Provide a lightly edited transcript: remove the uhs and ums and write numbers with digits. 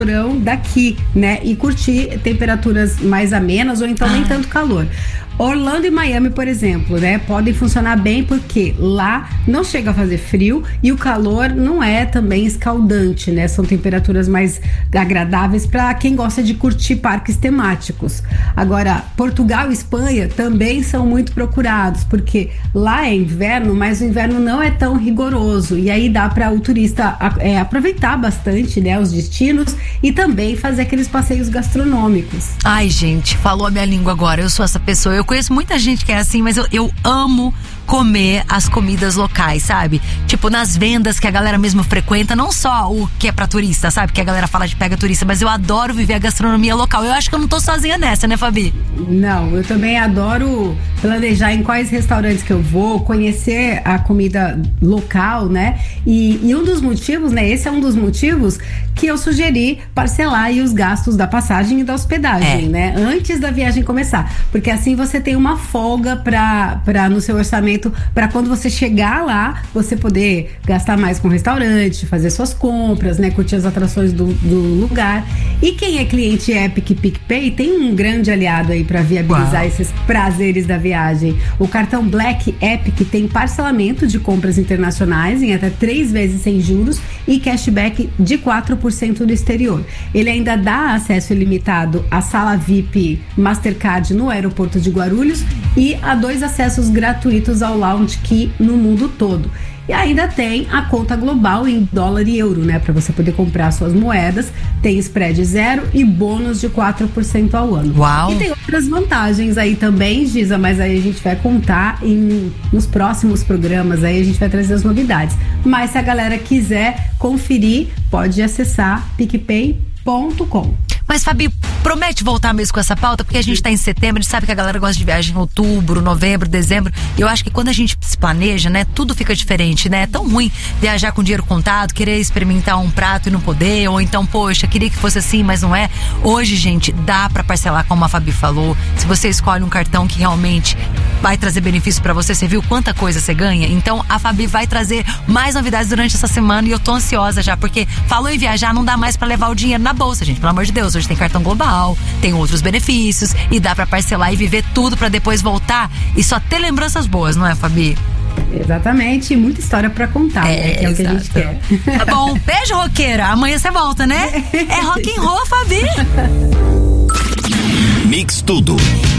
daqui, né? E curtir temperaturas mais amenas ou então nem tanto calor. Orlando e Miami, por exemplo, né, podem funcionar bem porque lá não chega a fazer frio e o calor não é também escaldante, né? São temperaturas mais agradáveis para quem gosta de curtir parques temáticos. Agora, Portugal e Espanha também são muito procurados porque lá é inverno, mas o inverno não é tão rigoroso e aí dá para o turista aproveitar bastante, né, os destinos e também fazer aqueles passeios gastronômicos. Ai, gente, falou a minha língua agora. Eu sou essa pessoa. Eu conheço muita gente que é assim, mas eu amo comer as comidas locais, sabe? Tipo, nas vendas que a galera mesmo frequenta, não só o que é pra turista, sabe? Que a galera fala de pega turista, mas eu adoro viver a gastronomia local. Eu acho que eu não tô sozinha nessa, né, Fabi? Não, eu também adoro planejar em quais restaurantes que eu vou, conhecer a comida local, né? E um dos motivos, né? Esse é um dos motivos que eu sugeri parcelar aí os gastos da passagem e da hospedagem, né? Antes da viagem começar. Porque assim você tem uma folga pra no seu orçamento para quando você chegar lá, você poder gastar mais com o restaurante, fazer suas compras, né? Curtir as atrações do lugar. E quem é cliente Epic PicPay tem um grande aliado aí para viabilizar esses prazeres da viagem. O cartão Black Epic tem parcelamento de compras internacionais em até 3 vezes sem juros e cashback de 4% no exterior. Ele ainda dá acesso ilimitado à sala VIP Mastercard no aeroporto de Guarulhos e a 2 acessos gratuitos ao Lounge Key no mundo todo. E ainda tem a conta global em dólar e euro, né? Para você poder comprar suas moedas. Tem spread 0 e bônus de 4% ao ano. Uau! E tem outras vantagens aí também, Giza, mas aí a gente vai contar nos próximos programas. Aí a gente vai trazer as novidades. Mas se a galera quiser conferir, pode acessar picpay.com. Mas, Fabi, promete voltar mesmo com essa pauta? Porque a gente tá em setembro, a gente sabe que a galera gosta de viagem em outubro, novembro, dezembro. Eu acho que quando a gente se planeja, né, tudo fica diferente, né? É tão ruim viajar com dinheiro contado, querer experimentar um prato e não poder, ou então, poxa, queria que fosse assim, mas não é. Hoje, gente, dá pra parcelar, como a Fabi falou. Se você escolhe um cartão que realmente vai trazer benefício pra você, você viu quanta coisa você ganha? Então, a Fabi vai trazer mais novidades durante essa semana e eu tô ansiosa já, porque falou em viajar, não dá mais pra levar o dinheiro na bolsa, gente, pelo amor de Deus. Hoje tem cartão global, tem outros benefícios e dá pra parcelar e viver tudo pra depois voltar e só ter lembranças boas, não é, Fabi? Exatamente, muita história pra contar, né? Que é o que a gente quer. Tá bom, beijo, roqueira. Amanhã você volta, né? É rock and roll, Fabi. Mix Tudo.